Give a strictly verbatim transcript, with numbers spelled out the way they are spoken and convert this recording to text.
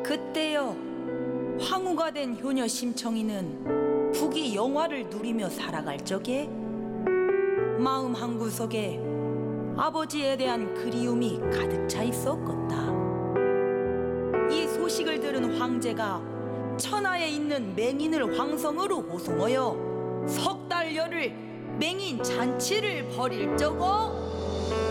그때여 황후가 된 효녀 심청이는 부귀 영화를 누리며 살아갈 적에 마음 한구석에 아버지에 대한 그리움이 가득 차 있었겠다. 이 소식을 들은 황제가 천하에 있는 맹인을 황성으로 호송하여 석 달여를 맹인 잔치를 벌일 적어